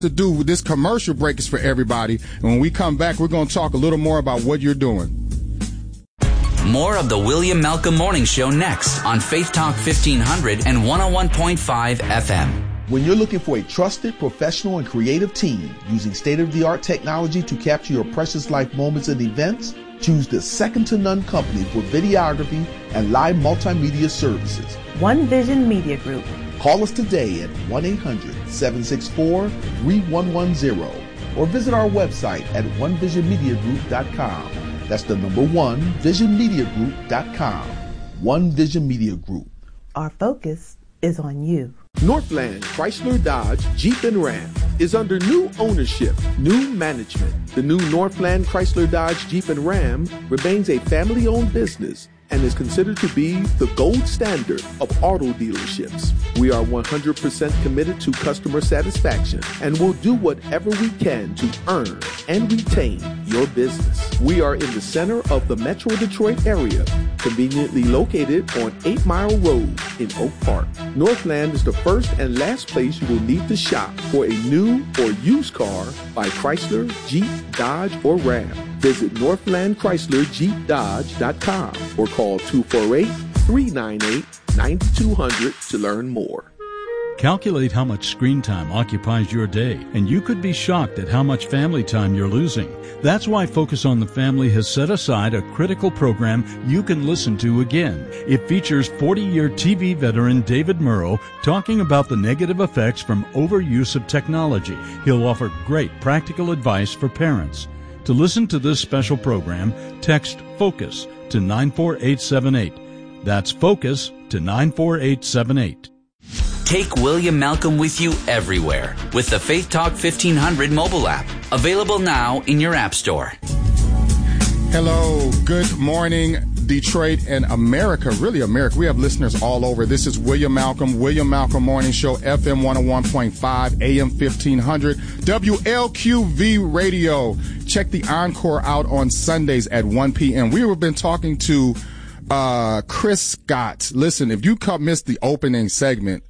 To do this commercial break is for everybody. And when we come back, we're going to talk a little more about what you're doing. More of the William Malcolm Morning Show next on Faith Talk 1500 and 101.5 FM. When you're looking for a trusted, professional, and creative team using state-of-the-art technology to capture your precious life moments and events, choose the second-to-none company for videography and live multimedia services. One Vision Media Group. Call us today at 1-800-764-3110 or visit our website at onevisionmediagroup.com. That's the number 1visionmediagroup.com. One Vision Media Group. Our focus is on you. Northland Chrysler Dodge Jeep and Ram is under new ownership, new management. The new Northland Chrysler Dodge Jeep and Ram remains a family-owned business and is considered to be the gold standard of auto dealerships. We are 100% committed to customer satisfaction and will do whatever we can to earn and retain your business. We are in the center of the Metro Detroit area, conveniently located on 8 Mile Road in Oak Park. Northland is the first and last place you will need to shop for a new or used car by Chrysler, Jeep, Dodge, or Ram. Visit NorthlandChryslerJeepDodge.com or call 248-398-9200 to learn more. Calculate how much screen time occupies your day, and you could be shocked at how much family time you're losing. That's why Focus on the Family has set aside a critical program you can listen to again. It features 40-year TV veteran David Murrow talking about the negative effects from overuse of technology. He'll offer great practical advice for parents. To listen to this special program, text FOCUS to 94878. That's FOCUS to 94878. Take William Malcolm with you everywhere with the Faith Talk 1500 mobile app. Available now in your app store. Hello, good morning, Detroit and America, really America. We have listeners all over. This is William Malcolm Morning Show, FM 101.5, AM 1500, WLQV Radio. Check the encore out on Sundays at 1 p.m. We have been talking to Chris Scott. Listen, if you missed the opening segment,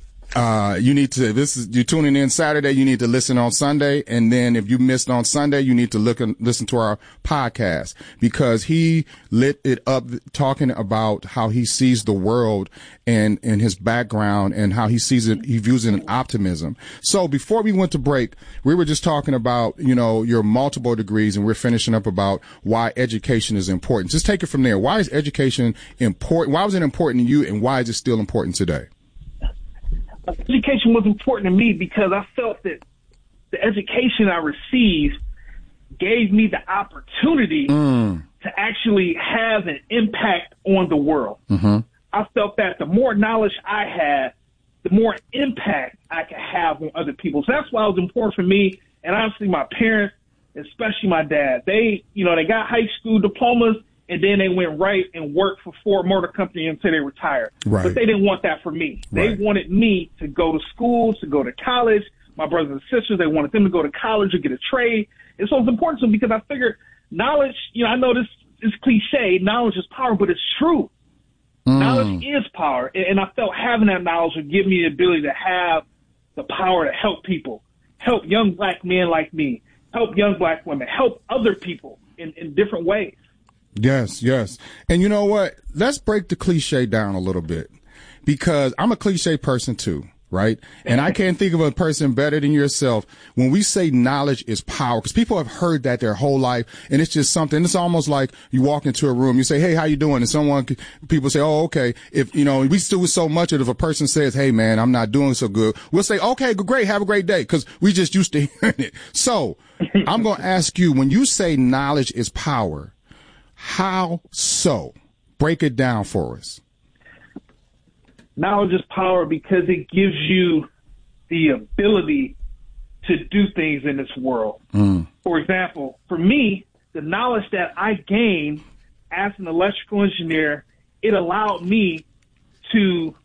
you need to, you're tuning in Saturday, you need to listen on Sunday. And then if you missed on Sunday, you need to listen to our podcast, because he lit it up talking about how he sees the world and his background and how he sees it, he views it in optimism. So before we went to break, we were just talking about, your multiple degrees, and we're finishing up about why education is important. Just take it from there. Why is education important? Why was it important to you, and why is it still important today? Education was important to me because I felt that the education I received gave me the opportunity to actually have an impact on the world. Mm-hmm. I felt that the more knowledge I had, the more impact I could have on other people. So that's why it was important for me, and obviously my parents, especially my dad. They got high school diplomas, and then they went right and worked for Ford Motor Company until they retired. Right. But they didn't want that for me. Right. They wanted me to go to school, to go to college. My brothers and sisters, they wanted them to go to college or get a trade. And so it's important to me because I figured knowledge, I know this is cliche, knowledge is power, but it's true. Knowledge is power. And I felt having that knowledge would give me the ability to have the power to help people, help young black men like me, help young black women, help other people in different ways. Yes, yes. And you know what? Let's break the cliche down a little bit, because I'm a cliche person too, right? And I can't think of a person better than yourself when we say knowledge is power, because people have heard that their whole life, and it's just something. It's almost like you walk into a room, you say, "Hey, how you doing?" And people say, "Oh, okay." If, we still so much of it, if a person says, "Hey, man, I'm not doing so good," we'll say, "Okay, great. Have a great day," because we just used to hearing it. So I'm going to ask you, when you say knowledge is power, how so? Break it down for us. Knowledge is power because it gives you the ability to do things in this world. For example, for me, the knowledge that I gained as an electrical engineer, it allowed me to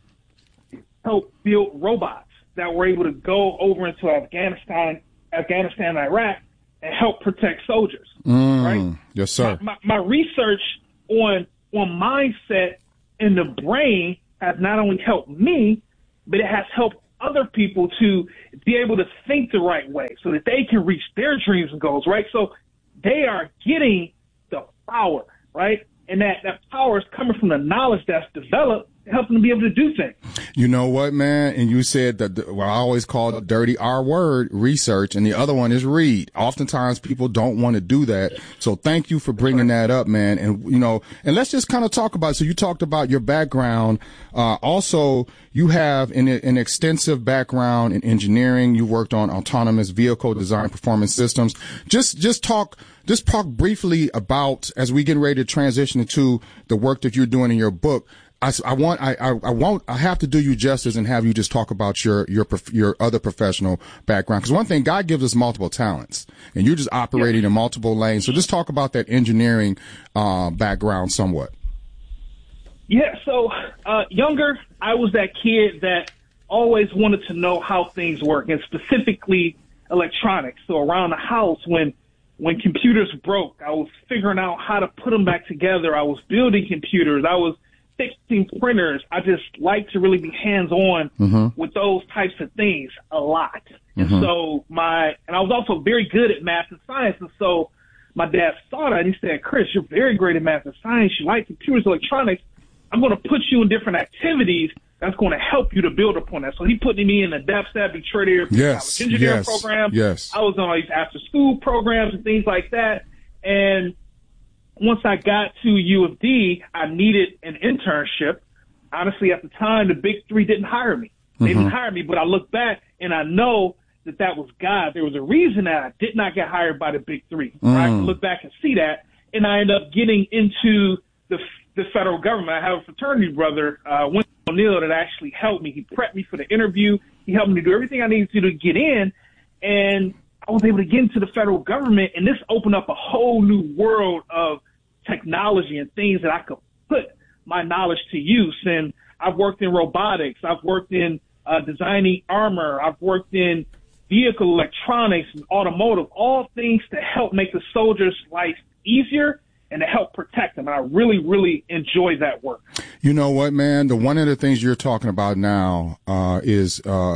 help build robots that were able to go over into Afghanistan and Iraq and help protect soldiers. Right? Yes, sir. My research on mindset in the brain has not only helped me, but it has helped other people to be able to think the right way so that they can reach their dreams and goals, right? So they are getting the power, right? And that power is coming from the knowledge that's developed to help them be able to do things. You know what, man? And you said that I always call the dirty R word, research, and the other one is read. Oftentimes people don't want to do that. So thank you for bringing that up, man. And, and let's just kind of talk about, so you talked about your background. Also, you have an extensive background in engineering. You worked on autonomous vehicle design performance systems. Just talk briefly about, as we get ready to transition into the work that you're doing in your book. I have to do you justice and have you just talk about your other professional background. Because one thing, God gives us multiple talents, and you're just operating in multiple lanes. So just talk about that engineering background somewhat. Yeah. So younger, I was that kid that always wanted to know how things work, and specifically electronics. So around the house, when computers broke, I was figuring out how to put them back together. I was building computers. I was fixing printers. I just like to really be hands-on with those types of things a lot. And so I was also very good at math and science. And so my dad saw that and he said, Chris, you're very great at math and science. You like computers, electronics. I'm going to put you in different activities that's going to help you to build upon that. So he put me in the DEPSAT, Detroit Area College Engineering program. Yes. I was on these after-school programs and things like that. And once I got to U of D, I needed an internship. Honestly, at the time, the Big Three didn't hire me. They didn't hire me, but I look back and I know that was God. There was a reason that I did not get hired by the Big Three. I can look back and see that, and I ended up getting into the federal government. I have a fraternity brother, Winston O'Neill, that actually helped me. He prepped me for the interview. He helped me to do everything I needed to get in, and I was able to get into the federal government, and this opened up a whole new world of technology and things that I could put my knowledge to use. And I've worked in robotics. I've worked in designing armor. I've worked in vehicle electronics and automotive, all things to help make the soldiers' life easier and to help protect them. And I really, really enjoy that work. You know what, man? One of the things you're talking about now is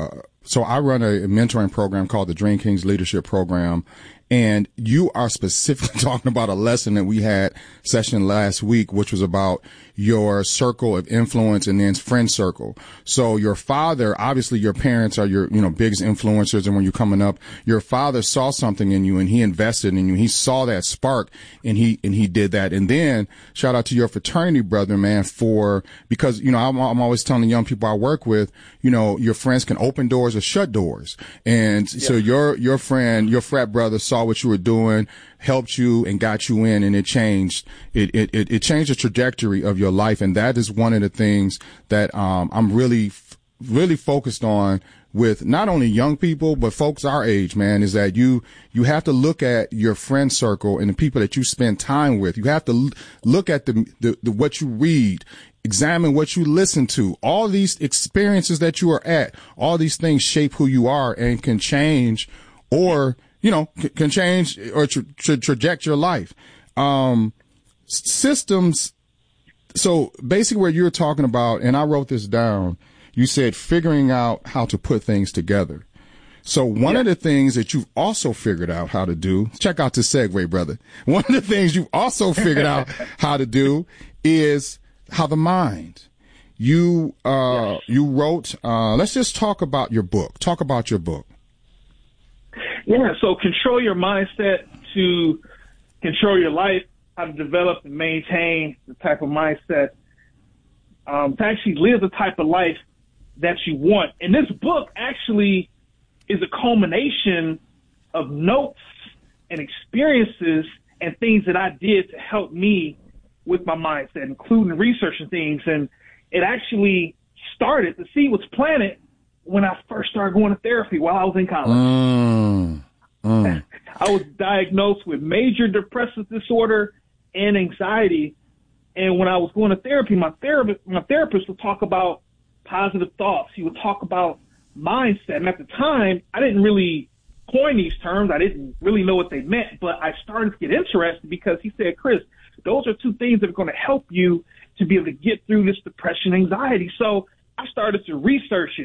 so I run a mentoring program called the Dream Kings Leadership Program. And you are specifically talking about a lesson that we had session last week, which was about your circle of influence and then friend circle. So your father, obviously your parents are your, biggest influencers. And when you're coming up, your father saw something in you and he invested in you. He saw that spark and he did that. And then shout out to your fraternity brother, man, because, I'm always telling the young people I work with, your friends can open doors or shut doors. And so your friend, your frat brother saw what you were doing, helped you and got you in, and it changed the trajectory of your life. And that is one of the things that I'm really focused on with not only young people but folks our age, man, is that you have to look at your friend circle and the people that you spend time with. You have to look at the what you read, examine what you listen to. All these experiences that you are at, all these things shape who you are and can change or can change or traject your life. Systems. So basically what you're talking about, and I wrote this down, you said figuring out how to put things together. So one of the things that you've also figured out how to do, check out this segue, brother. One of the things you've also figured out how to do is how the mind. You wrote, let's just talk about your book. Talk about your book. Yeah, so control your mindset to control your life, how to develop and maintain the type of mindset to actually live the type of life that you want. And this book actually is a culmination of notes and experiences and things that I did to help me with my mindset, including research and things. And it actually started, the seed was planted when I first started going to therapy while I was in college. I was diagnosed with major depressive disorder and anxiety. And when I was going to therapy, my therapist would talk about positive thoughts. He would talk about mindset. And at the time, I didn't really coin these terms. I didn't really know what they meant, but I started to get interested because he said, Chris, those are two things that are going to help you to be able to get through this depression, anxiety. So I started to research it,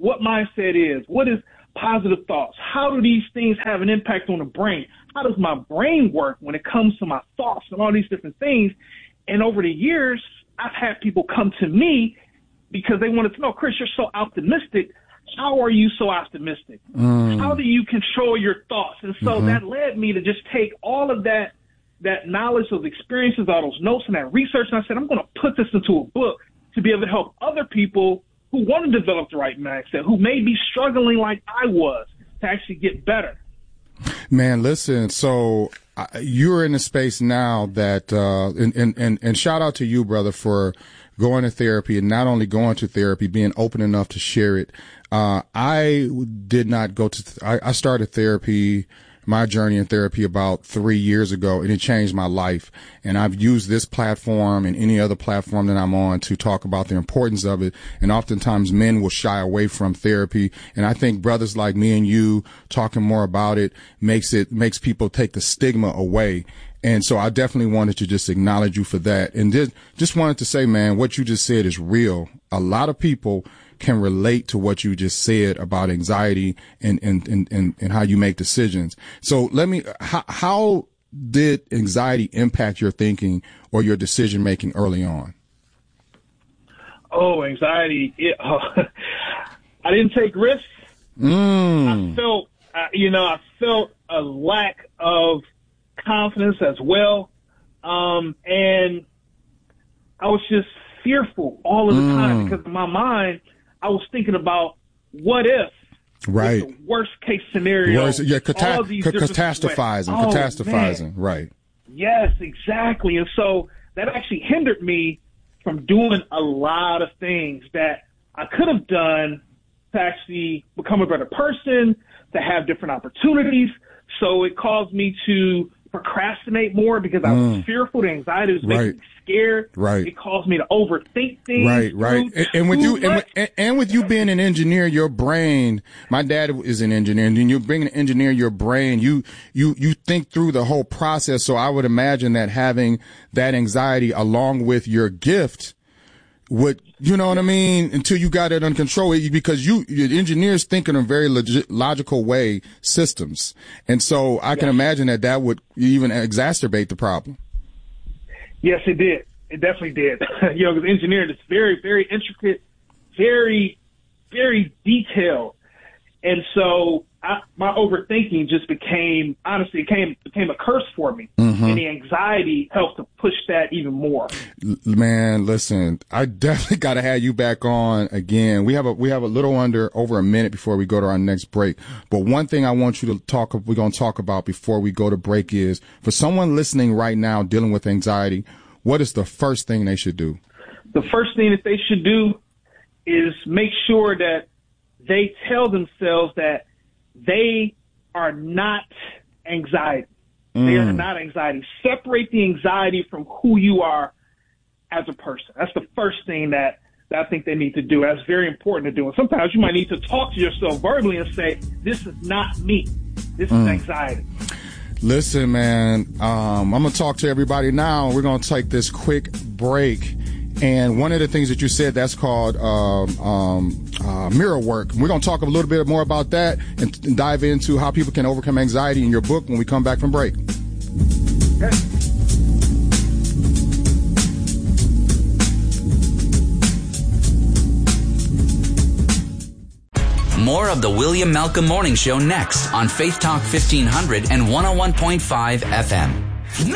what mindset is, what is positive thoughts, how do these things have an impact on the brain, how does my brain work when it comes to my thoughts and all these different things. And over the years, I've had people come to me because they wanted to know, Chris, you're so optimistic. How are you so optimistic? How do you control your thoughts? And so that led me to just take all of that knowledge, those experiences, all those notes and that research, and I said, I'm going to put this into a book to be able to help other people who want to develop the right mindset, who may be struggling like I was, to actually get better. Man, listen, so you're in a space now that, and shout out to you, brother, for going to therapy, and not only going to therapy, being open enough to share it. I did not go to, I started therapy, my journey in therapy about 3 years ago, and it changed my life. And I've used this platform and any other platform that I'm on to talk about the importance of it. And oftentimes men will shy away from therapy. And I think brothers like me and you talking more about it makes people take the stigma away. And so I definitely wanted to just acknowledge you for that. And just wanted to say, man, what you just said is real. A lot of people can relate to what you just said about anxiety and how you make decisions. So how did anxiety impact your thinking or your decision making early on? Oh, anxiety. I didn't take risks. I felt a lack of confidence as well. And I was just fearful all of the time because in my mind, I was thinking about what if, right? The worst case scenario. Catastrophizing, right? Yes, exactly. And so that actually hindered me from doing a lot of things that I could have done to actually become a better person, to have different opportunities. So it caused me to procrastinate more because I was fearful. The anxiety was making me scared. Right. It caused me to overthink things. Right. And with you being an engineer, your brain, my dad is an engineer, and you bring an engineer, your brain, you think through the whole process. So I would imagine that having that anxiety along with your gift would, you know what I mean, until you got it under control, because your engineers think in a very logical way, systems. And so I can imagine that would even exacerbate the problem. Yes, it did. It definitely did. Because engineering is very, very intricate, very, very detailed. And so my overthinking just became a curse for me. And the anxiety helped to push that even more. Man, listen, I definitely got to have you back on again. We have a little over a minute before we go to our next break. But one thing I want you to we're going to talk about before we go to break is, for someone listening right now dealing with anxiety, what is the first thing they should do? The first thing that they should do is make sure that they tell themselves that they are not anxiety. They are not anxiety. Separate the anxiety from who you are as a person. That's the first thing that I think they need to do. That's very important to do. And sometimes you might need to talk to yourself verbally and say, this is not me. This is anxiety. Listen, man, I'm going to talk to everybody now. We're going to take this quick break. And one of the things that you said, that's called mirror work. We're going to talk a little bit more about that and dive into how people can overcome anxiety in your book when we come back from break. Okay. More of the William Malcolm Morning Show next on Faith Talk 1500 and 101.5 FM.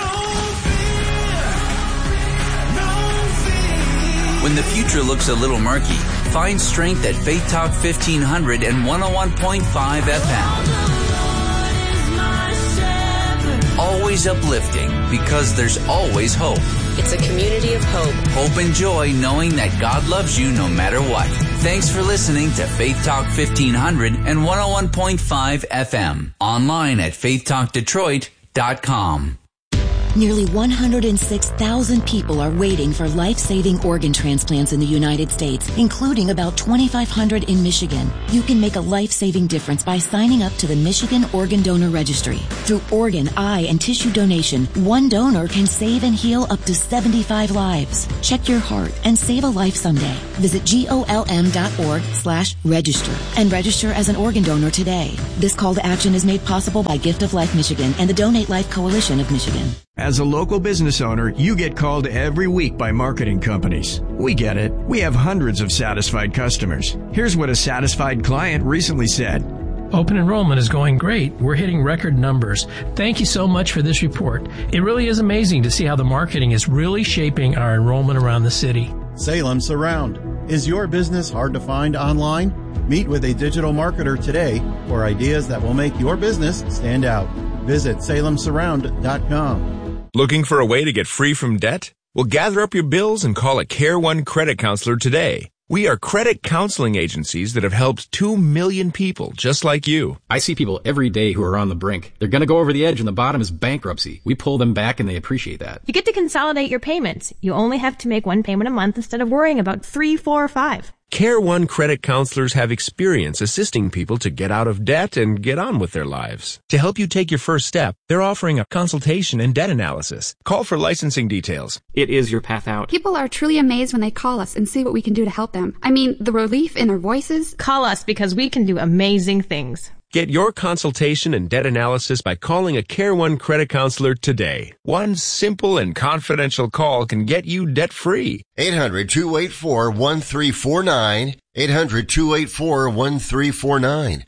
When the future looks a little murky, find strength at Faith Talk 1500 and 101.5 FM. Always uplifting, because there's always hope. It's a community of hope. Hope and joy, knowing that God loves you no matter what. Thanks for listening to Faith Talk 1500 and 101.5 FM. Online at faithtalkdetroit.com. Nearly 106,000 people are waiting for life-saving organ transplants in the United States, including about 2,500 in Michigan. You can make a life-saving difference by signing up to the Michigan Organ Donor Registry. Through organ, eye, and tissue donation, one donor can save and heal up to 75 lives. Check your heart and save a life someday. Visit golm.org/register and register as an organ donor today. This call to action is made possible by Gift of Life Michigan and the Donate Life Coalition of Michigan. As a local business owner, you get called every week by marketing companies. We get it. We have hundreds of satisfied customers. Here's what a satisfied client recently said. Open enrollment is going great. We're hitting record numbers. Thank you so much for this report. It really is amazing to see how the marketing is really shaping our enrollment around the city. Salem Surround. Is your business hard to find online? Meet with a digital marketer today for ideas that will make your business stand out. Visit salemsurround.com. Looking for a way to get free from debt? Well, gather up your bills and call a Care One credit counselor today. We are credit counseling agencies that have helped 2 million people just like you. I see people every day who are on the brink. They're going to go over the edge and the bottom is bankruptcy. We pull them back and they appreciate that. You get to consolidate your payments. You only have to make one payment a month instead of worrying about 3, 4, or 5. Care One credit counselors have experience assisting people to get out of debt and get on with their lives. To help you take your first step, they're offering a consultation and debt analysis. Call for licensing details. It is your path out. People are truly amazed when they call us and see what we can do to help them. I mean, the relief in their voices. Call us because we can do amazing things. Get your consultation and debt analysis by calling a Care One credit counselor today. One simple and confidential call can get you debt-free. 800-284-1349. 800-284-1349.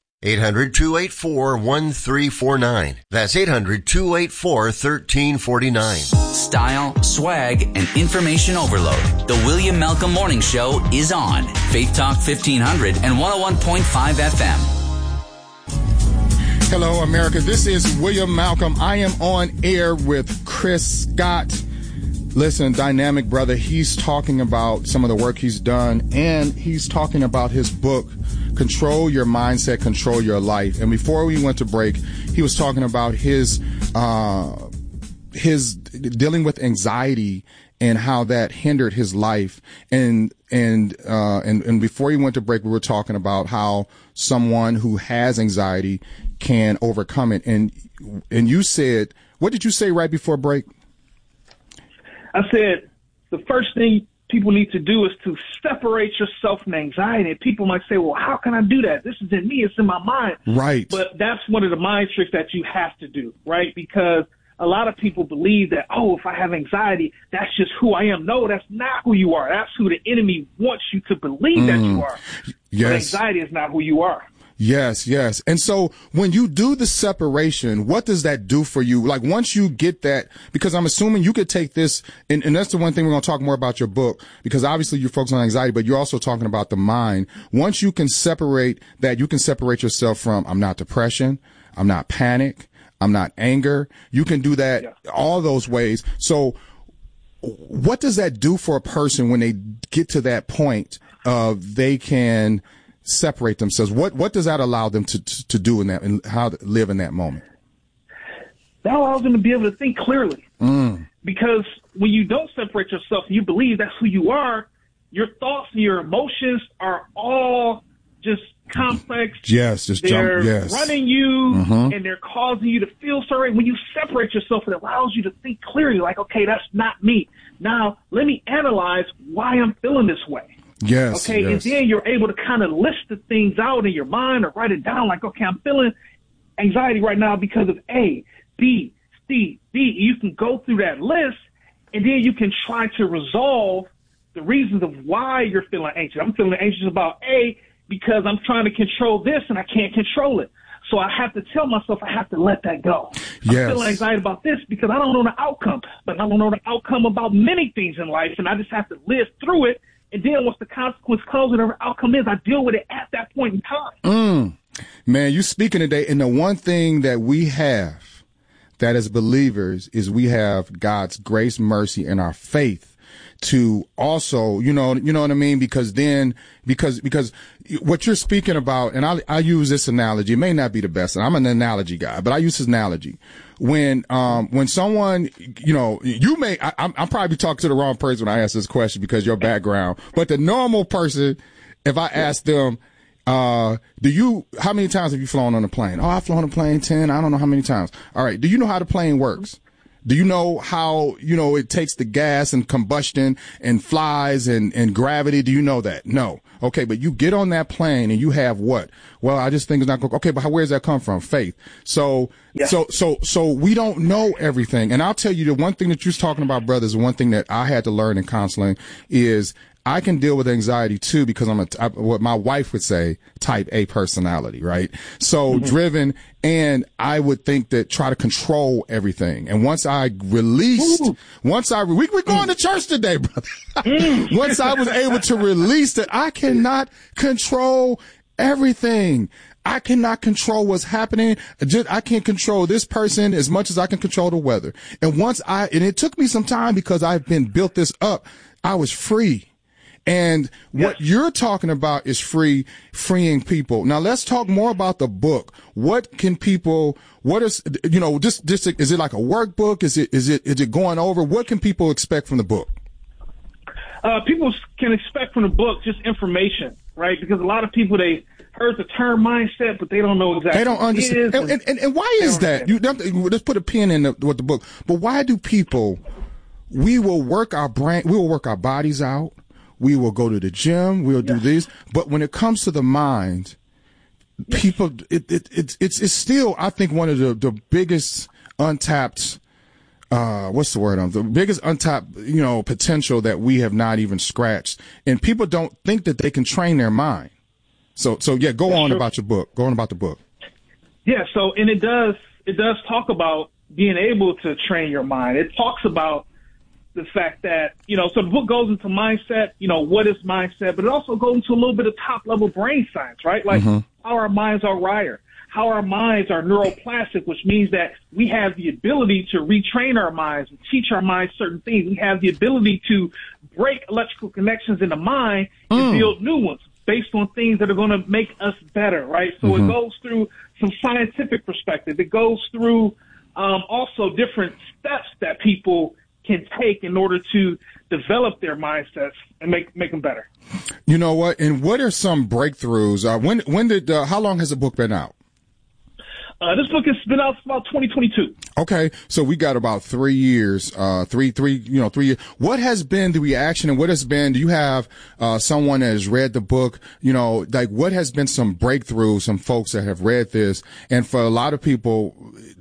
800-284-1349. That's 800-284-1349. Style, swag, and information overload. The William Malcolm Morning Show is on Faith Talk 1500 and 101.5 FM. Hello, America. This is William Malcolm. I am on air with Chris Scott. Listen, dynamic brother. He's talking about some of the work he's done, and he's talking about his book, Control Your Mindset, Control Your Life. And before we went to break, he was talking about his dealing with anxiety and how that hindered his life. And before he went to break, we were talking about how someone who has anxiety can overcome it. And you said, what did you say right before break? I said the first thing people need to do is to separate yourself from anxiety. And people might say, well, how can I do that? This isn't me. It's in my mind. Right. But that's one of the mind tricks that you have to do, right? Because a lot of people believe that, oh, if I have anxiety, that's just who I am. No, that's not who you are. That's who the enemy wants you to believe that you are. Yes. But anxiety is not who you are. Yes, yes. And so when you do the separation, what does that do for you? Like once you get that, because I'm assuming you could take this, and that's the one thing we're going to talk more about your book, because obviously you're focused on anxiety, but you're also talking about the mind. Once you can separate that, you can separate yourself from, I'm not depression, I'm not panic, I'm not anger. You can do that all those ways. So what does that do for a person when they get to that point of they can separate themselves? What does that allow them to do in that, and how to live in that moment? That allows them to be able to think clearly. Because when you don't separate yourself and you believe that's who you are, your thoughts and your emotions are all just complex. Yes, just they're running you and they're causing you to feel sorry. When you separate yourself, it allows you to think clearly, like, okay, that's not me. Now, let me analyze why I'm feeling this way. Yes. Okay, yes. and then you're able to kind of list the things out in your mind or write it down, like, okay, I'm feeling anxiety right now because of A, B, C, D. You can go through that list, and then you can try to resolve the reasons of why you're feeling anxious. I'm feeling anxious about A because I'm trying to control this and I can't control it. So I have to tell myself I have to let that go. I'm feeling anxiety about this because I don't know the outcome, but I don't know the outcome about many things in life, and I just have to live through it. And then once the consequence comes, whatever outcome is, I deal with it at that point in time. Man, you speaking today, and the one thing that we have that as believers is we have God's grace, mercy, and our faith to also, you know what I mean? Because what you're speaking about, and I use this analogy, it may not be the best, and I'm an analogy guy, but I use this analogy. When someone, I'm probably talking to the wrong person when I ask this question because your background, but the normal person, if I ask them, how many times have you flown on a plane? Oh, I've flown a plane 10. I don't know how many times. All right. Do you know how the plane works? Do you know how, it takes the gas and combustion and flies and gravity? Do you know that? No. Okay. But you get on that plane and you have what? Well, I just think it's not going. Okay. But where's that come from? Faith. So we don't know everything. And I'll tell you the one thing that you're talking about, brothers, the one thing that I had to learn in counseling is I can deal with anxiety too because I'm what my wife would say, type A personality, right? So driven, and I would think that try to control everything. And once I released, we're going to church today, brother. Once I was able to release that I cannot control everything. I cannot control what's happening. I can't control this person as much as I can control the weather. And and it took me some time because I've been built this up. I was free. And what you're talking about is freeing people. Now let's talk more about the book. What is, is it like a workbook? Is it going over? What can people expect from the book? People can expect from the book just information, right? Because a lot of people, they heard the term mindset, but they don't know exactly. They don't understand. And why is that? Let's put a pin in with the book. But why do people, we will work our brain, we will work our bodies out. We will go to the gym. We'll do this. But when it comes to the mind, people, it's still, I think, one of the biggest untapped, the biggest untapped, potential that we have not even scratched. And people don't think that they can train their mind. So go on about your book. Go on about the book. Yeah. So, and it does talk about being able to train your mind. It talks about the fact that, so the book goes into mindset, what is mindset, but it also goes into a little bit of top level brain science, right? Like how our minds are wired, how our minds are neuroplastic, which means that we have the ability to retrain our minds and teach our minds certain things. We have the ability to break electrical connections in the mind and build new ones based on things that are going to make us better, right? So it goes through some scientific perspective. It goes through also different steps that people can take in order to develop their mindsets and make them better. You know what? And what are some breakthroughs? How long has the book been out? This book has been out about 2022. Okay. So we got about 3 years, 3 years. What has been the reaction, and what has been, do you have, someone that has read the book, what has been some breakthroughs, some folks that have read this? And for a lot of people,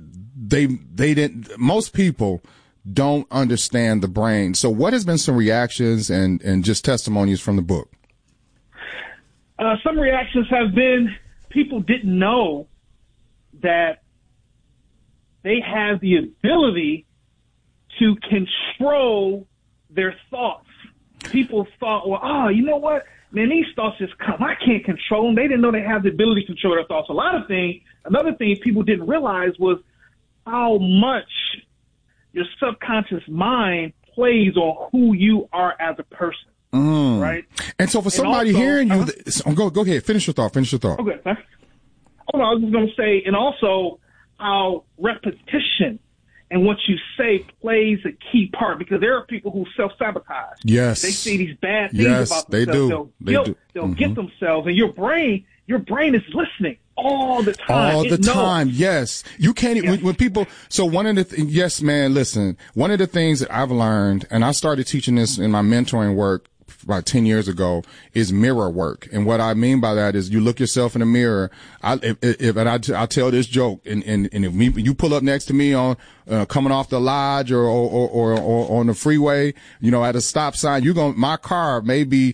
most people don't understand the brain. So what has been some reactions and just testimonies from the book? Some reactions have been people didn't know that they have the ability to control their thoughts. People thought, well, you know what? Man, these thoughts just come. I can't control them. They didn't know they have the ability to control their thoughts. Another thing people didn't realize was how much your subconscious mind plays on who you are as a person, right? And so for somebody hearing you, go ahead, finish your thought. Okay. I was just going to say, and also how repetition and what you say plays a key part, because there are people who self-sabotage. Yes. They say these bad things about themselves. They'll get themselves, and your brain is listening all the time. Yes. You can't, when people, so one of the yes, man, listen, one of the things that I've learned, and I started teaching this in my mentoring work about 10 years ago, is mirror work. And what I mean by that is you look yourself in the mirror. I tell this joke, and if you pull up next to me on, coming off the lodge or on the freeway, at a stop sign, my car may be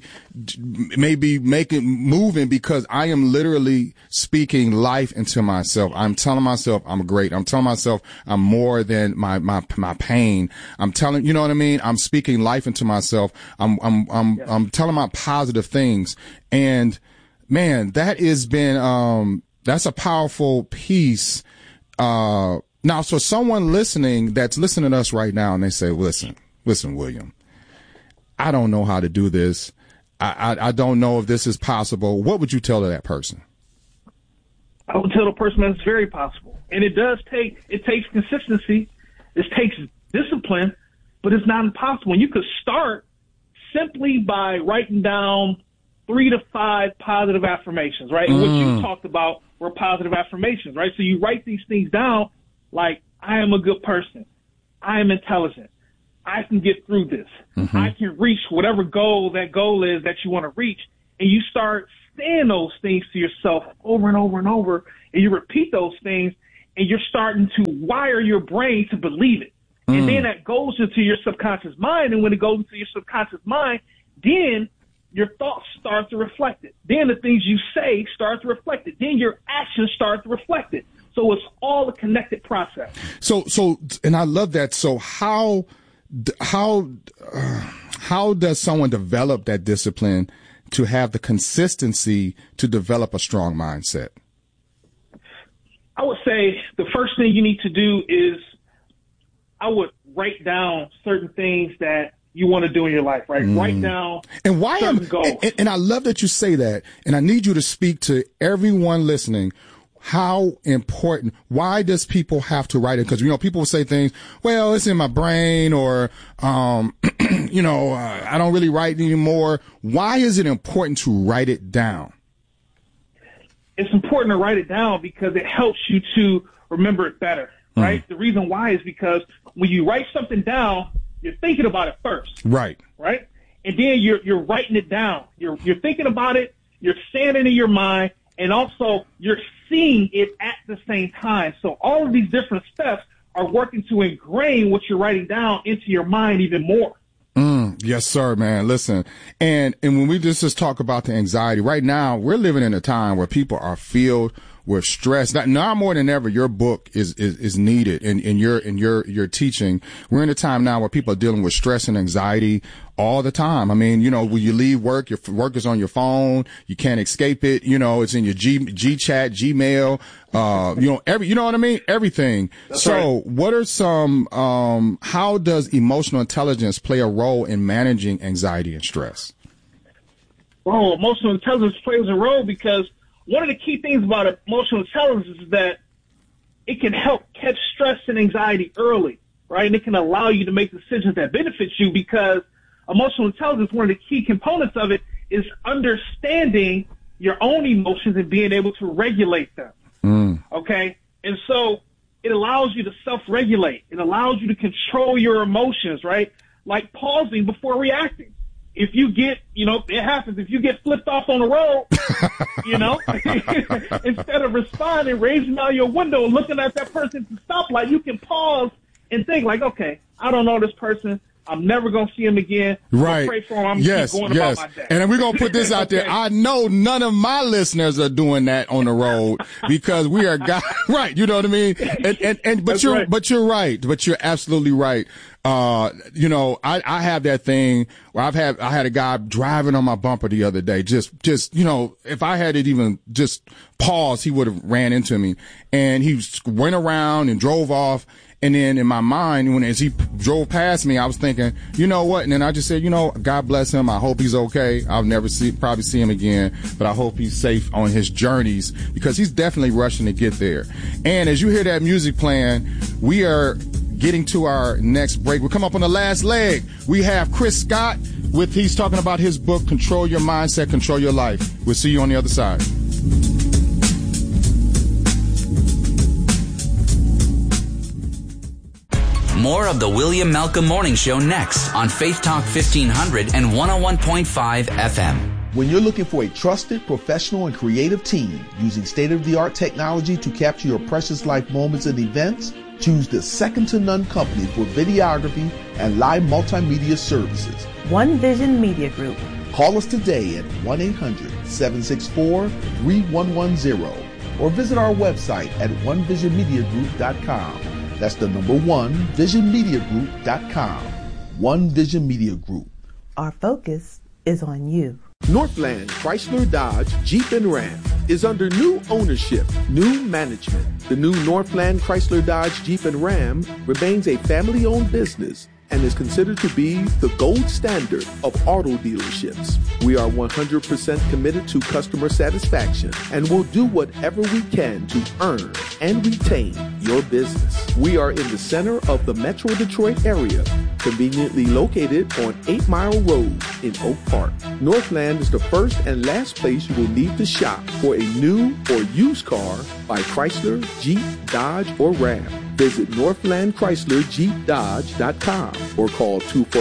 moving because I am literally speaking life into myself. I'm telling myself I'm great. I'm telling myself I'm more than my pain. I'm telling, you know what I mean? I'm speaking life into myself. I'm telling my positive things. And man, that has been, that's a powerful piece. Now, so someone listening that's listening to us right now, and they say, listen, William, I don't know how to do this. I don't know if this is possible. What would you tell to that person? I would tell the person that it's very possible. And it takes consistency. It takes discipline, but it's not impossible. And you could start simply by writing down 3 to 5 positive affirmations, right? And what you talked about were positive affirmations, right? So you write these things down like, I am a good person. I am intelligent. I can get through this. Mm-hmm. I can reach whatever goal is that you want to reach. And you start saying those things to yourself over and over and over, and you repeat those things, and you're starting to wire your brain to believe it. And then that goes into your subconscious mind, and when it goes into your subconscious mind, then your thoughts start to reflect it. Then the things you say start to reflect it. Then your actions start to reflect it. So it's all a connected process. So, and I love that. So how does someone develop that discipline to have the consistency to develop a strong mindset? I would say the first thing you need to do is I would write down certain things that you want to do in your life, right? Write down certain goals. And I love that you say that. And I need you to speak to everyone listening. How important, why does people have to write it? Because, people will say things, well, it's in my brain, or, I don't really write anymore. Why is it important to write it down? It's important to write it down because it helps you to remember it better, right? The reason why is because when you write something down, you're thinking about it first. Right. Right? And then you're writing it down. You're thinking about it, you're saying it in your mind, and also you're seeing it at the same time. So all of these different steps are working to ingrain what you're writing down into your mind even more. Yes, sir, man. Listen, and when we just talk about the anxiety, right now we're living in a time where people are filled with stress. Now more than ever, your book is needed in your teaching. We're in a time now where people are dealing with stress and anxiety all the time. I mean, when you leave work, your work is on your phone. You can't escape it. It's in your G chat, Gmail, you know what I mean? Everything. That's so right. What are some, how does emotional intelligence play a role in managing anxiety and stress? Well, emotional intelligence plays a role because one of the key things about emotional intelligence is that it can help catch stress and anxiety early, right? And it can allow you to make decisions that benefit you because emotional intelligence, one of the key components of it is understanding your own emotions and being able to regulate them. Okay? And so it allows you to self-regulate. It allows you to control your emotions, right? Like pausing before reacting. If you get, it happens. If you get flipped off on the road, instead of responding, raising out your window and looking at that person at the stoplight, you can pause and think like, okay, I don't know this person. I'm never going to see him again. Right. I'll pray for him. I'm keep going about my day. And we're going to put this out there. Okay. I know none of my listeners are doing that on the road because we are right. You know what I mean? But you're right. But you're absolutely right. I have that thing where I had a guy driving on my bumper the other day. Just, if I had it even just pause, he would have ran into me, and he went around and drove off. And then in my mind, as he drove past me, I was thinking, you know what? And then I just said, God bless him. I hope he's okay. I'll never probably see him again, but I hope he's safe on his journeys because he's definitely rushing to get there. And as you hear that music playing, we are getting to our next break. We'll come up on the last leg. We have Chris Scott he's talking about his book, Control Your Mindset, Control Your Life. We'll see you on the other side. More of the William Malcolm Morning Show next on Faith Talk 1500 and 101.5 FM. When you're looking for a trusted, professional, and creative team using state-of-the-art technology to capture your precious life moments and events, choose the second-to-none company for videography and live multimedia services. One Vision Media Group. Call us today at 1-800-764-3110 or visit our website at onevisionmediagroup.com. That's the number 1, visionmediagroup.com. One Vision Media Group. Our focus is on you. Northland Chrysler Dodge Jeep and Ram is under new ownership, new management. The new Northland Chrysler Dodge Jeep and Ram remains a family-owned business and is considered to be the gold standard of auto dealerships. We are 100% committed to customer satisfaction and will do whatever we can to earn and retain your business. We are in the center of the Metro Detroit area, conveniently located on 8 Mile Road in Oak Park. Northland is the first and last place you will need to shop for a new or used car by Chrysler, Jeep, Dodge, or Ram. Visit NorthlandChryslerJeepDodge.com or call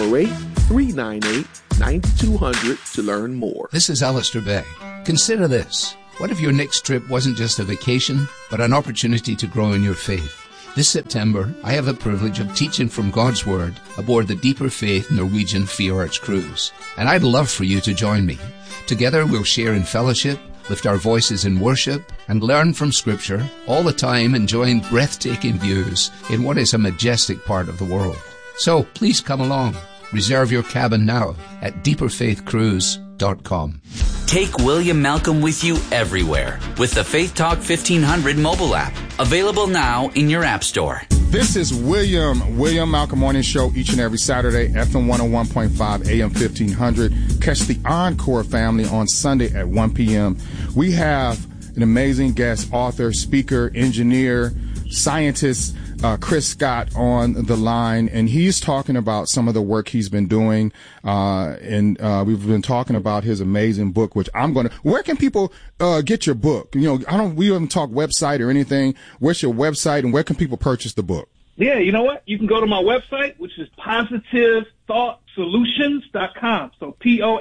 248-398-9200 to learn more. This is Alistair Bay. Consider this. What if your next trip wasn't just a vacation, but an opportunity to grow in your faith? This September, I have the privilege of teaching from God's Word aboard the Deeper Faith Norwegian Fjords cruise. And I'd love for you to join me. Together we'll share in fellowship, lift our voices in worship, and learn from Scripture, all the time enjoying breathtaking views in what is a majestic part of the world. So please come along. Reserve your cabin now at deeperfaithcruise.com. Take William Malcolm with you everywhere with the Faith Talk 1500 mobile app. Available now in your app store. This is William Malcolm Morning Show each and every Saturday, FM 101.5, AM 1500. Catch the Encore family on Sunday at 1 p.m. We have an amazing guest, author, speaker, engineer, scientist, Chris Scott on the line, and he's talking about some of the work he's been doing. And we've been talking about his amazing book, which where can people get your book? You know, we haven't talked website or anything. Where's your website and where can people purchase the book? Yeah, you know what? You can go to my website, which is positivethoughtsolutions.com. So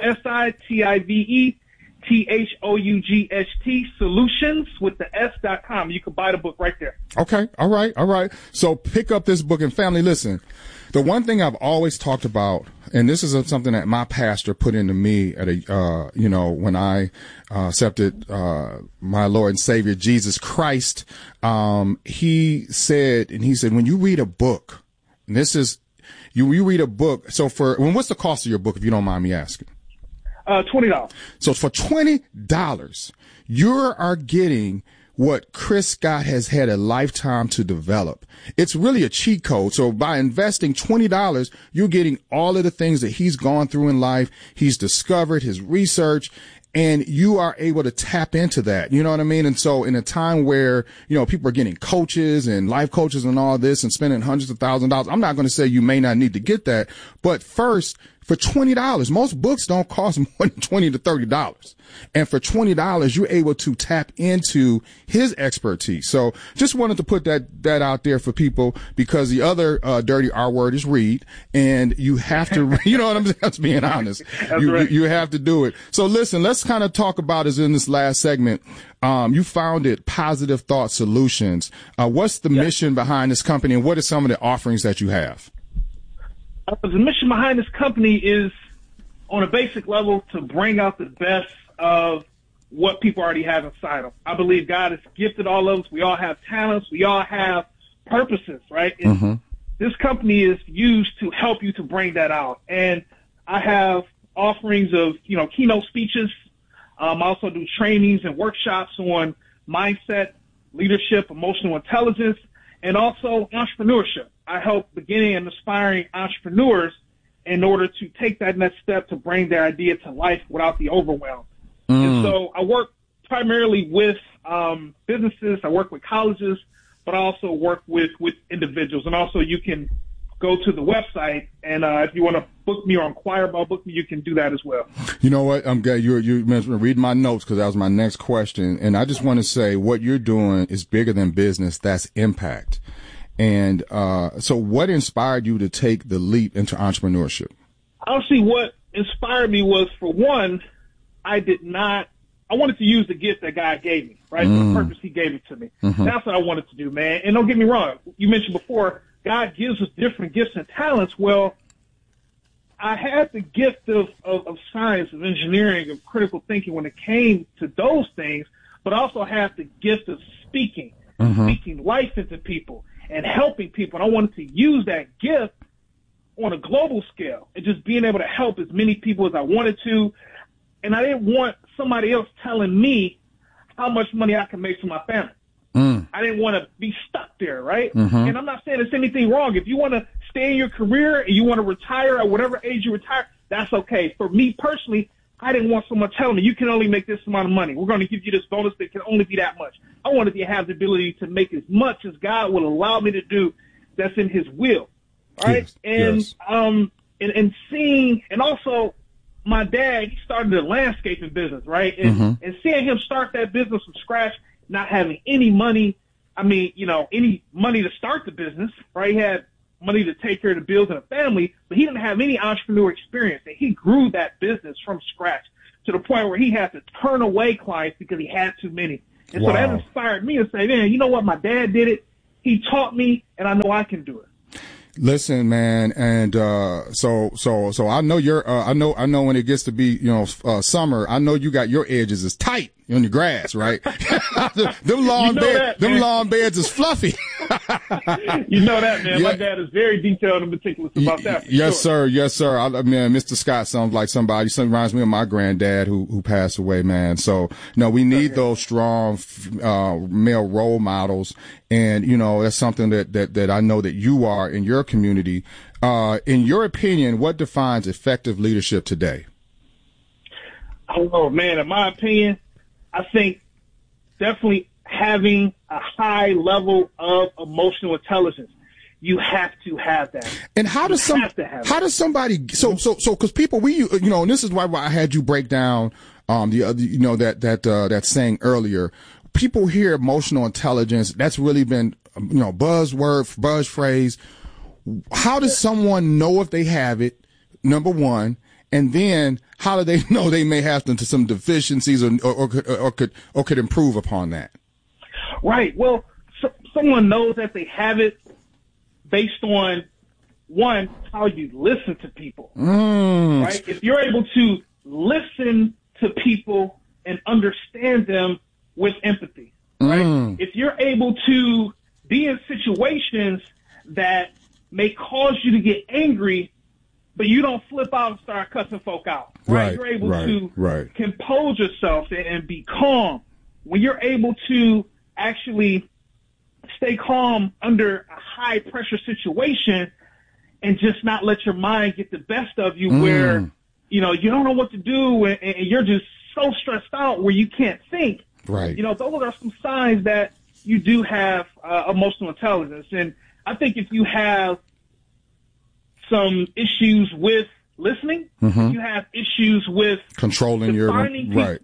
POSITIVETHOUGHT solutions with the S.com. You can buy the book right there. Okay. All right. So pick up this book. And family, listen, the one thing I've always talked about, and this is something that my pastor put into me at when I accepted my Lord and Savior Jesus Christ, he said, when you read a book, and this is, you read a book. So what's the cost of your book, if you don't mind me asking? $20. So for $20, you are getting what Chris Scott has had a lifetime to develop. It's really a cheat code. So by investing $20, you're getting all of the things that he's gone through in life. He's discovered his research, and you are able to tap into that. You know what I mean? And so in a time where, people are getting coaches and life coaches and all this and spending hundreds of thousands of dollars, I'm not going to say you may not need to get that, but first, for $20, most books don't cost more than $20 to $30. And for $20, you're able to tap into his expertise. So just wanted to put that out there for people, because the other dirty R word is read, and you have to, you know what I'm saying? That's being honest. You have to do it. So listen, let's kind of talk about is in this last segment. You founded Positive Thought Solutions. What's the mission behind this company, and what are some of the offerings that you have? The mission behind this company is, on a basic level, to bring out the best of what people already have inside them. I believe God has gifted all of us. We all have talents. We all have purposes, right? And this company is used to help you to bring that out. And I have offerings of, keynote speeches. I also do trainings and workshops on mindset, leadership, emotional intelligence, and also entrepreneurship. I help beginning and aspiring entrepreneurs in order to take that next step to bring their idea to life without the overwhelm. And so I work primarily with businesses. I work with colleges, but I also work with individuals. And also you can go to the website, and if you want to book me or inquire about booking me, you can do that as well. You know what? I'm glad you mentioned read my notes, because that was my next question. And I just want to say what you're doing is bigger than business. That's impact. And so what inspired you to take the leap into entrepreneurship? Honestly, what inspired me was, for one, I wanted to use the gift that God gave me, right? The purpose he gave it to me. That's what I wanted to do, man. And don't get me wrong. You mentioned before, God gives us different gifts and talents. Well, I had the gift of science, of engineering, of critical thinking when it came to those things, but I also have the gift of speaking life into people and helping people. And I wanted to use that gift on a global scale and just being able to help as many people as I wanted to. And I didn't want somebody else telling me how much money I can make for my family. I didn't want to be stuck there, right? And I'm not saying there's anything wrong. If you want to stay in your career and you want to retire at whatever age you retire, that's okay. For me personally, I didn't want someone telling me you can only make this amount of money. We're going to give you this bonus that can only be that much. I wanted to have the ability to make as much as God will allow me to do that's in his will. Right. Yes, and seeing, and also my dad, he started a landscaping business, right? And seeing him start that business from scratch, not having any money, any money to start the business, right? He had money to take care of the bills and a family, but he didn't have any entrepreneur experience. And he grew that business from scratch to the point where he had to turn away clients because he had too many. And so that inspired me to say, man, you know what? My dad did it. He taught me, and I know I can do it. Listen, man, and so I know I know when it gets to be summer, I know you got your edges is tight on your grass, right? them lawn beds is fluffy. You know that, man. Yeah. My dad is very detailed and meticulous about that. Yes, sir. Yes, sir. Mr. Scott sounds like somebody. Reminds me of my granddad who passed away, man. So, we need those strong male role models. And, that's something that I know that you are in your community. In your opinion, what defines effective leadership today? Oh, man, in my opinion, I think definitely having a high level of emotional intelligence. You have to have that. And how does somebody, cause people, and this is why I had you break down, that saying earlier. People hear emotional intelligence. That's really been, buzz phrase. How does someone know if they have it? Number one. And then how do they know they may have some deficiencies or could improve upon that? Right. Well, someone knows that they have it based on, one, how you listen to people. Right? If you're able to listen to people and understand them with empathy, right? If you're able to be in situations that may cause you to get angry, but you don't flip out and start cussing folk out, right? You're able to compose yourself and be calm. When you're able to actually stay calm under a high pressure situation and just not let your mind get the best of you where, you don't know what to do and you're just so stressed out where you can't think. Right. Those are some signs that you do have emotional intelligence. And I think if you have some issues with listening, if you have issues with controlling your right.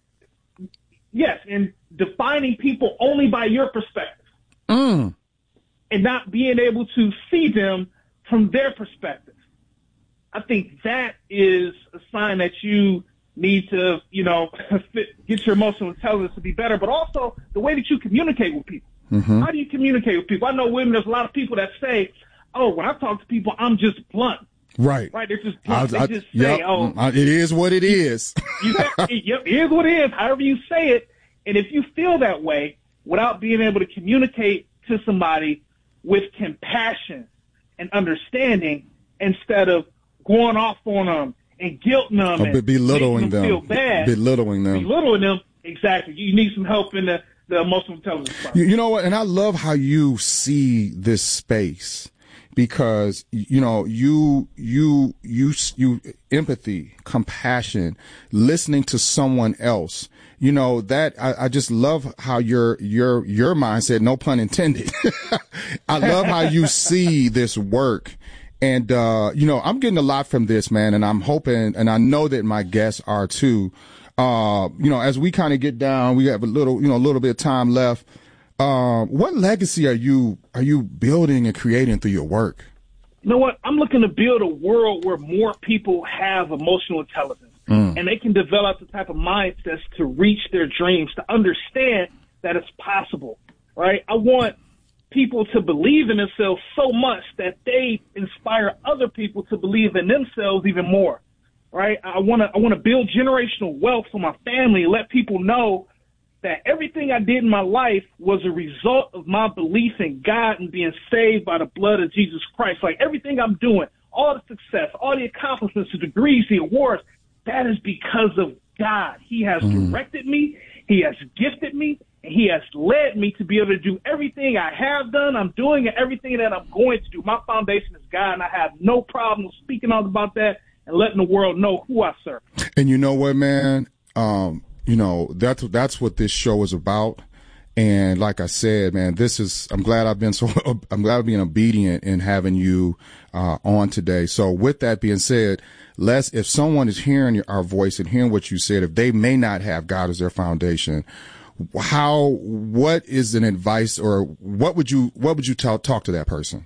Yes, and defining people only by your perspective. And not being able to see them from their perspective. I think that is a sign that you need to, get your emotional intelligence to be better, but also the way that you communicate with people. How do you communicate with people? I know women, there's a lot of people that say, oh, when I talk to people, I'm just blunt. Right. Right. They're just blunt. They just say, it is what it is. It is what it is, however you say it. And if you feel that way without being able to communicate to somebody with compassion and understanding instead of going off on them and guilting them and belittling them feel bad. Belittling them. Exactly. You need some help in the emotional intelligence part. You know what? And I love how you see this space because, you empathy, compassion, listening to someone else. That I just love how your mindset, no pun intended. I love how you see this work. And, I'm getting a lot from this, man. And I'm hoping, and I know that my guests are too. As we kind of get down, we have a little bit of time left. What legacy are you building and creating through your work? You know what? I'm looking to build a world where more people have emotional intelligence and they can develop the type of mindsets to reach their dreams, to understand that it's possible, right? I want people to believe in themselves so much that they inspire other people to believe in themselves even more, right? I want to build generational wealth for my family and let people know that everything I did in my life was a result of my belief in God and being saved by the blood of Jesus Christ. Like everything I'm doing, all the success, all the accomplishments, the degrees, the awards, that is because of God. He has directed me. He has gifted me, and he has led me to be able to do everything I have done, I'm doing, and everything that I'm going to do. My foundation is God, and I have no problem speaking out about that and letting the world know who I serve. And you know what, man? That's what this show is about. And like I said, man, I'm glad I've been obedient in having you on today. So with that being said, if someone is hearing our voice and hearing what you said, if they may not have God as their foundation, what is an advice, or what would you talk to that person?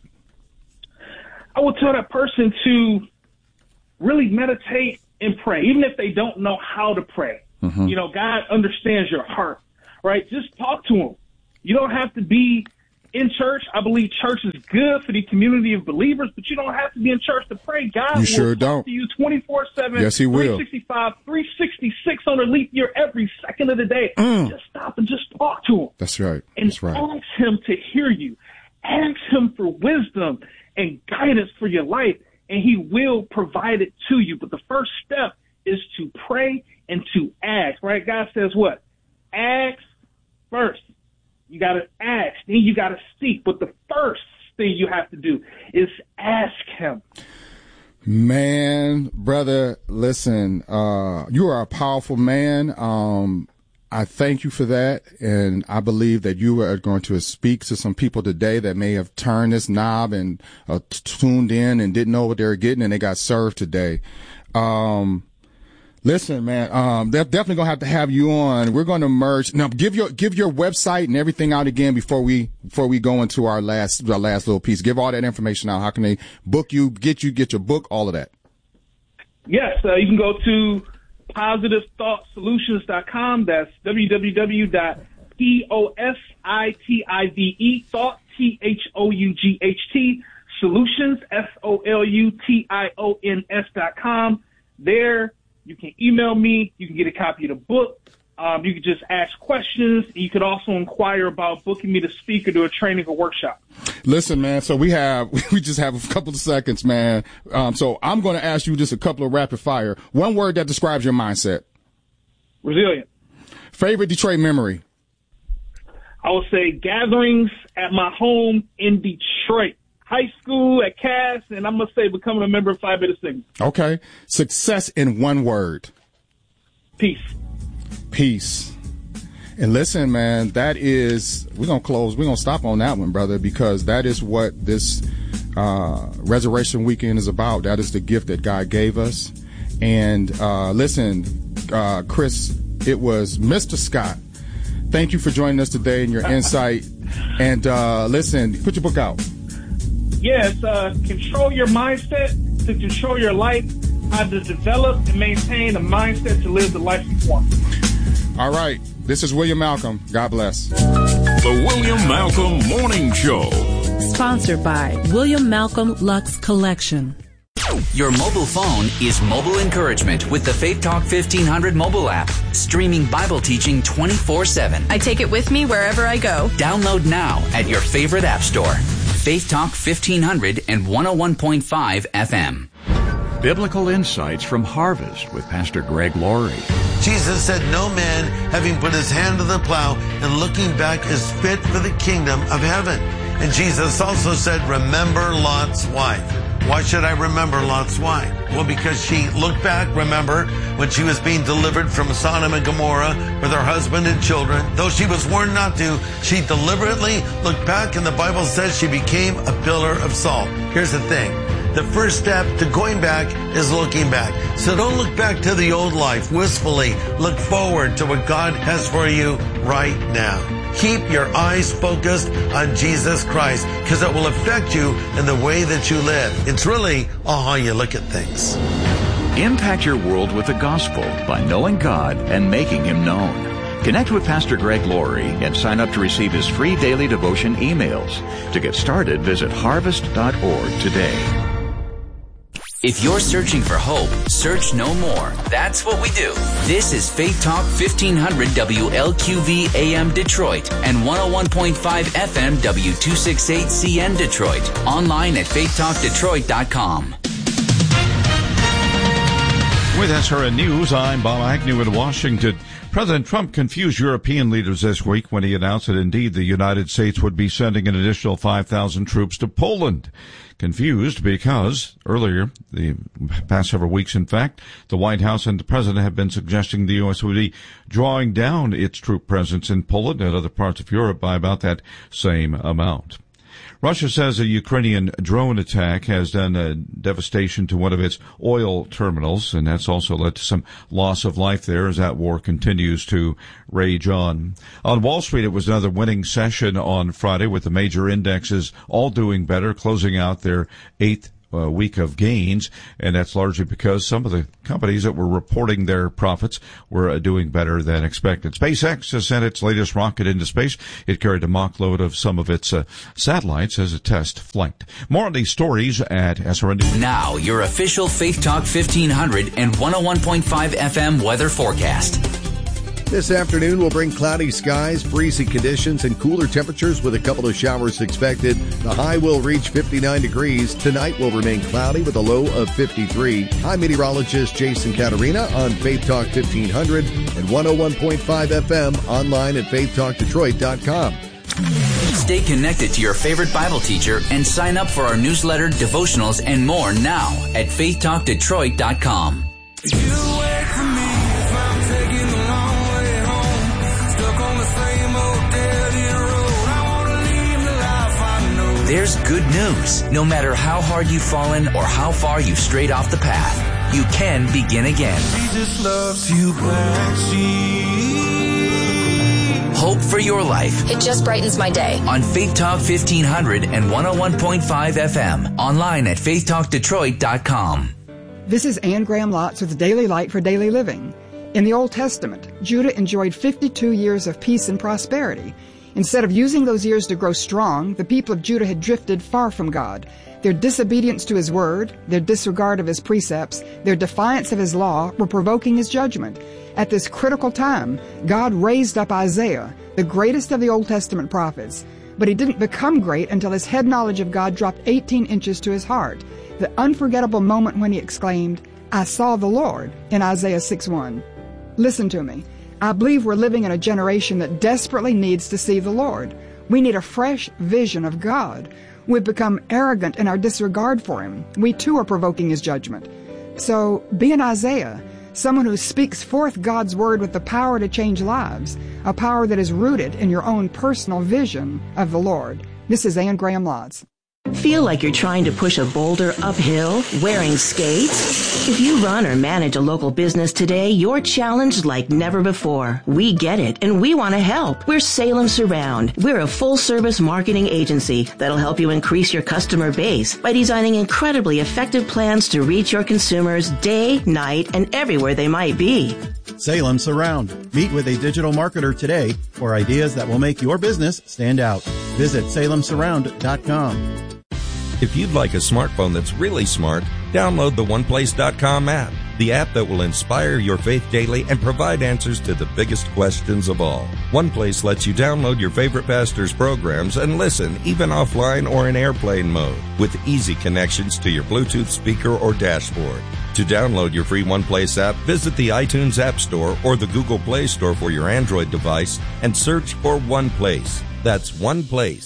I would tell that person to really meditate and pray, even if they don't know how to pray. Mm-hmm. You know, God understands your heart, right? Just talk to him. You don't have to be in church. I believe church is good for the community of believers, but you don't have to be in church to pray. God will sure talk don't. to you 24/7, yes, he will. 365, 366 on a leap year every second of the day. Just stop and just talk to him. That's right. And That's right. ask him to hear you. Ask him for wisdom and guidance for your life, and he will provide it to you. But the first step is to pray and to ask, right? God says what? Ask first. You got to ask, then you got to seek. But the first thing you have to do is ask him. Man, brother, listen, you are a powerful man. I thank you for that. And I believe that you are going to speak to some people today that may have turned this knob and tuned in and didn't know what they were getting, and they got served today. Listen, man, they're definitely gonna have to have you on. We're going to merge now. Give your website and everything out again before we go into our last little piece. Give all that information out. How can they book you, get your book, all of that? Yes, you can go to positivethoughtsolutions.com. That's www.positivethought, THOUGHT, solutions, SOLUTIONS.com. There, you can email me. You can get a copy of the book. You can just ask questions. You could also inquire about booking me to speak or do a training or workshop. Listen, man, so we just have a couple of seconds, man. So I'm going to ask you just a couple of rapid fire. One word that describes your mindset. Resilient. Favorite Detroit memory. I would say gatherings at my home in Detroit. High school at Cass, and I'm going to say becoming a member of Phi Beta Sigma. Okay. Success in one word. Peace. Peace. And listen, man, we're going to stop on that one, brother, because that is what this Resurrection Weekend is about. That is the gift that God gave us. And listen, Chris, it was Mr. Scott. Thank you for joining us today and your insight. And listen, put your book out. Yes, control your mindset to control your life, how to develop and maintain a mindset to live the life you want. All right. This is William Malcolm. God bless. The William Malcolm Morning Show. Sponsored by William Malcolm Lux Collection. Your mobile phone is mobile encouragement with the Faith Talk 1500 mobile app, streaming Bible teaching 24/7. I take it with me wherever I go. Download now at your favorite app store. Faith Talk 1500 and 101.5 FM. Biblical insights from Harvest with Pastor Greg Laurie. Jesus said, "No man, having put his hand to the plow and looking back, is fit for the kingdom of heaven." And Jesus also said, "Remember Lot's wife." Why should I remember Lot's wife? Well, because she looked back, remember, when she was being delivered from Sodom and Gomorrah with her husband and children. Though she was warned not to, she deliberately looked back, and the Bible says she became a pillar of salt. Here's the thing. The first step to going back is looking back. So don't look back to the old life wistfully. Look forward to what God has for you right now. Keep your eyes focused on Jesus Christ, because it will affect you in the way that you live. It's really how you look at things. Impact your world with the gospel by knowing God and making Him known. Connect with Pastor Greg Laurie and sign up to receive his free daily devotion emails. To get started, visit harvest.org today. If you're searching for hope, search no more. That's what we do. This is Faith Talk 1500 WLQV AM Detroit and 101.5 FM W268CN Detroit. Online at faithtalkdetroit.com. With SRN News, I'm Bob Agnew in Washington. President Trump confused European leaders this week when he announced that indeed the United States would be sending an additional 5,000 troops to Poland. Confused because earlier, the past several weeks in fact, the White House and the President have been suggesting the U.S. would be drawing down its troop presence in Poland and other parts of Europe by about that same amount. Russia says a Ukrainian drone attack has done devastation to one of its oil terminals, and that's also led to some loss of life there as that war continues to rage on. On Wall Street, it was another winning session on Friday with the major indexes all doing better, closing out their eighth week of gains, and that's largely because some of the companies that were reporting their profits were doing better than expected. SpaceX has sent its latest rocket into space. It carried a mock load of some of its satellites as a test flight. More on these stories at SRN. Now, your official Faith Talk 1500 and 101.5 FM weather forecast. This afternoon will bring cloudy skies, freezing conditions, and cooler temperatures with a couple of showers expected. The high will reach 59 degrees. Tonight will remain cloudy with a low of 53. I'm meteorologist Jason Caterina on Faith Talk 1500 and 101.5 FM online at faithtalkdetroit.com. Stay connected to your favorite Bible teacher and sign up for our newsletter, devotionals, and more now at faithtalkdetroit.com. There's good news. No matter how hard you've fallen or how far you've strayed off the path, you can begin again. Jesus loves you black sheep. Hope for your life. It just brightens my day. On Faith Talk 1500 and 101.5 FM. Online at faithtalkdetroit.com. This is Anne Graham Lotz with Daily Light for Daily Living. In the Old Testament, Judah enjoyed 52 years of peace and prosperity. Instead of using those years to grow strong, the people of Judah had drifted far from God. Their disobedience to His word, their disregard of His precepts, their defiance of His law were provoking His judgment. At this critical time, God raised up Isaiah, the greatest of the Old Testament prophets. But he didn't become great until his head knowledge of God dropped 18 inches to his heart. The unforgettable moment when he exclaimed, "I saw the Lord," in Isaiah 6:1. Listen to me. I believe we're living in a generation that desperately needs to see the Lord. We need a fresh vision of God. We've become arrogant in our disregard for Him. We too are provoking His judgment. So be an Isaiah, someone who speaks forth God's word with the power to change lives, a power that is rooted in your own personal vision of the Lord. This is Anne Graham Lotz. Feel like you're trying to push a boulder uphill wearing skates? If you run or manage a local business today, you're challenged like never before. We get it, and we want to help. We're Salem Surround. We're a full-service marketing agency that'll help you increase your customer base by designing incredibly effective plans to reach your consumers day, night, and everywhere they might be. Salem Surround. Meet with a digital marketer today for ideas that will make your business stand out. Visit salemsurround.com. If you'd like a smartphone that's really smart, download the OnePlace.com app, the app that will inspire your faith daily and provide answers to the biggest questions of all. OnePlace lets you download your favorite pastor's programs and listen, even offline or in airplane mode, with easy connections to your Bluetooth speaker or dashboard. To download your free OnePlace app, visit the iTunes App Store or the Google Play Store for your Android device and search for OnePlace. That's OnePlace.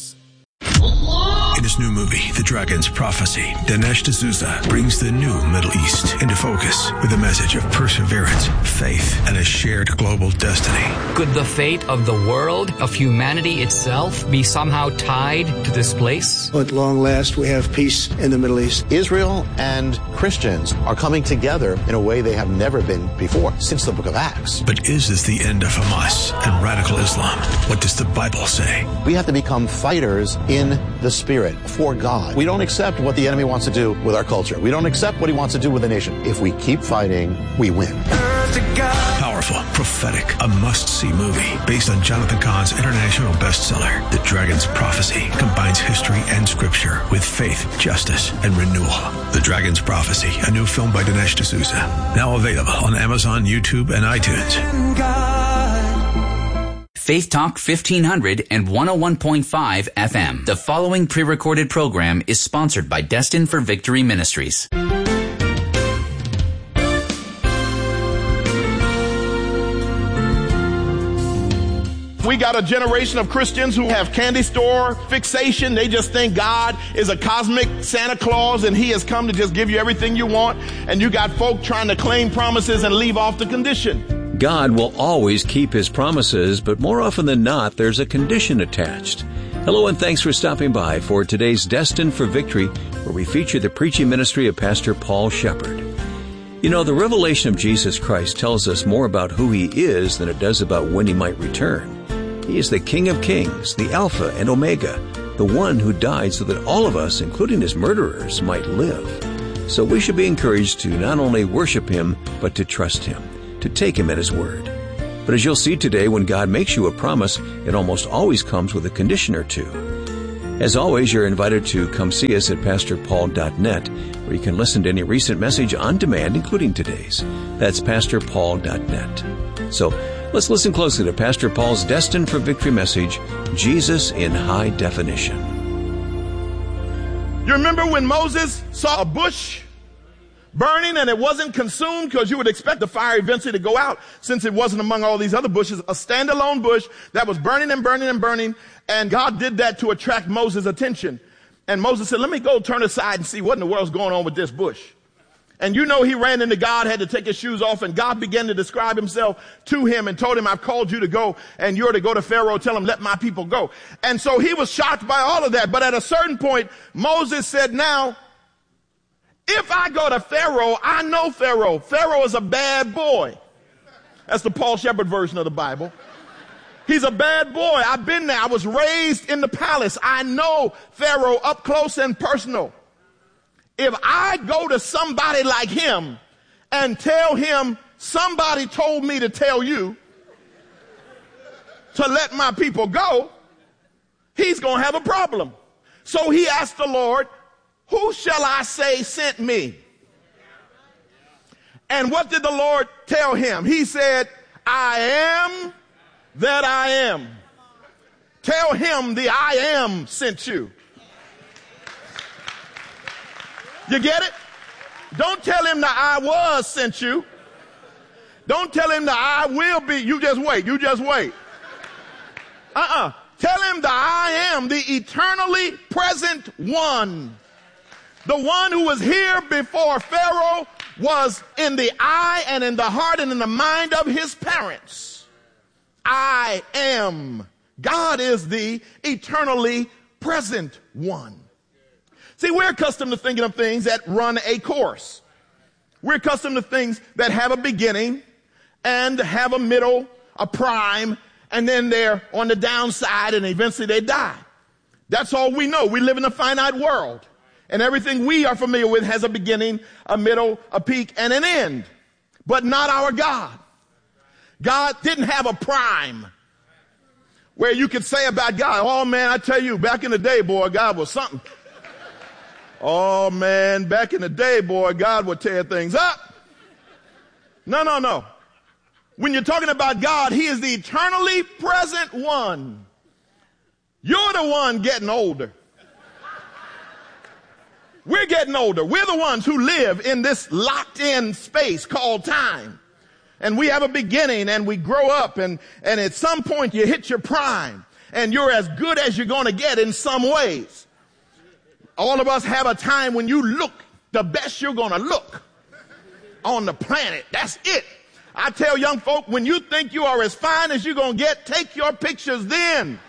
In his new movie, The Dragon's Prophecy, Dinesh D'Souza brings the new Middle East into focus with a message of perseverance, faith, and a shared global destiny. Could the fate of the world, of humanity itself, be somehow tied to this place? At long last, we have peace in the Middle East. Israel and Christians are coming together in a way they have never been before, since the book of Acts. But is this the end of Hamas and radical Islam? What does the Bible say? We have to become fighters in the Spirit for God. We don't accept what the enemy wants to do with our culture. We don't accept what he wants to do with the nation. If we keep fighting, we win. Powerful, prophetic, a must-see movie based on Jonathan Cahn's international bestseller. The Dragon's Prophecy combines history and scripture with faith, justice, and renewal. The Dragon's Prophecy, a new film by Dinesh D'Souza. Now available on Amazon, YouTube, and iTunes. Faith Talk 1500 and 101.5 FM. The following pre-recorded program is sponsored by Destined for Victory Ministries. We got a generation of Christians who have candy store fixation. They just think God is a cosmic Santa Claus and he has come to just give you everything you want. And you got folk trying to claim promises and leave off the condition. God will always keep his promises, but more often than not, there's a condition attached. Hello and thanks for stopping by for today's Destined for Victory, where we feature the preaching ministry of Pastor Paul Shepard. You know, the revelation of Jesus Christ tells us more about who he is than it does about when he might return. He is the King of Kings, the Alpha and Omega, the one who died so that all of us, including his murderers, might live. So we should be encouraged to not only worship him, but to trust him, to take him at his word. But as you'll see today, when God makes you a promise, it almost always comes with a condition or two. As always, you're invited to come see us at pastorpaul.net, where you can listen to any recent message on demand, including today's. That's pastorpaul.net. So let's listen closely to Pastor Paul's Destined for Victory message, Jesus in High Definition. You remember when Moses saw a bush burning and it wasn't consumed, because you would expect the fire eventually to go out since it wasn't among all these other bushes, a standalone bush that was burning and burning and burning. And God did that to attract Moses' attention. And Moses said, let me go turn aside and see what in the world's going on with this bush. And you know, he ran into God, had to take his shoes off, and God began to describe himself to him and told him, I've called you to go, and you're to go to Pharaoh, tell him, let my people go. And so he was shocked by all of that. But at a certain point, Moses said, now, if I go to Pharaoh, I know Pharaoh. Pharaoh is a bad boy. That's the Paul Shepard version of the Bible. He's a bad boy. I've been there. I was raised in the palace. I know Pharaoh up close and personal. If I go to somebody like him and tell him, somebody told me to tell you to let my people go, he's going to have a problem. So he asked the Lord, who shall I say sent me? And what did the Lord tell him? He said, I am that I am. Tell him the I am sent you. You get it? Don't tell him the I was sent you. Don't tell him the I will be. You just wait. You just wait. Tell him the I am, the eternally present one. The one who was here before Pharaoh was in the eye and in the heart and in the mind of his parents. I am. God is the eternally present one. See, we're accustomed to thinking of things that run a course. We're accustomed to things that have a beginning and have a middle, a prime, and then they're on the downside and eventually they die. That's all we know. We live in a finite world. And everything we are familiar with has a beginning, a middle, a peak, and an end. But not our God. God didn't have a prime where you could say about God, oh man, I tell you, back in the day, boy, God was something. Oh man, back in the day, boy, God would tear things up. No. When you're talking about God, he is the eternally present one. You're the one getting older. We're getting older. We're the ones who live in this locked in space called time. And we have a beginning and we grow up and at some point you hit your prime and you're as good as you're going to get in some ways. All of us have a time when you look the best you're going to look on the planet. That's it. I tell young folk, when you think you are as fine as you're going to get, take your pictures then.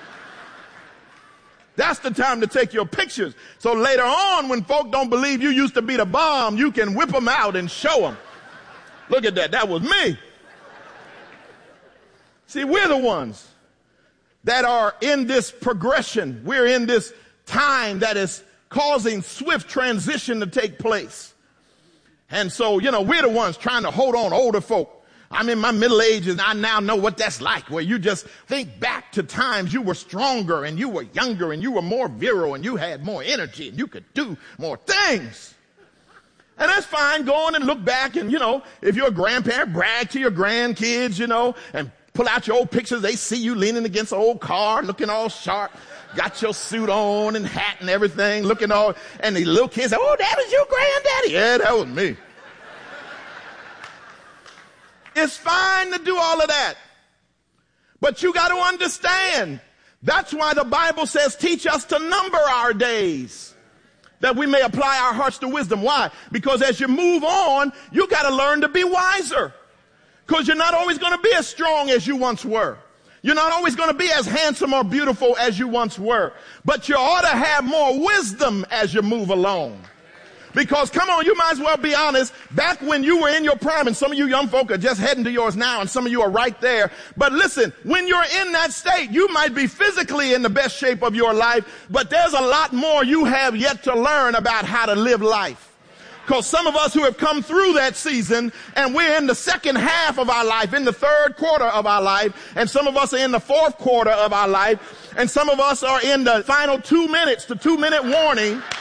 That's the time to take your pictures. So later on, when folk don't believe you used to be the bomb, you can whip them out and show them. Look at that. That was me. See, we're the ones that are in this progression. We're in this time that is causing swift transition to take place. And so, we're the ones trying to hold on older folk. I'm in my middle ages and I now know what that's like, where you just think back to times you were stronger and you were younger and you were more virile and you had more energy and you could do more things. And that's fine. Go on and look back and, if you're a grandparent, brag to your grandkids, and pull out your old pictures. They see you leaning against an old car, looking all sharp, got your suit on and hat and everything, looking all, and the little kids say, oh, that was your granddaddy. Yeah, that was me. It's fine to do all of that. But you got to understand, that's why the Bible says, teach us to number our days, that we may apply our hearts to wisdom. Why? Because as you move on, you got to learn to be wiser. Because you're not always going to be as strong as you once were. You're not always going to be as handsome or beautiful as you once were. But you ought to have more wisdom as you move along. Because, come on, you might as well be honest, back when you were in your prime, and some of you young folk are just heading to yours now, and some of you are right there. But listen, when you're in that state, you might be physically in the best shape of your life, but there's a lot more you have yet to learn about how to live life. Because some of us who have come through that season, and we're in the second half of our life, in the third quarter of our life, and some of us are in the fourth quarter of our life, and some of us are in the final 2 minutes, the 2-minute warning.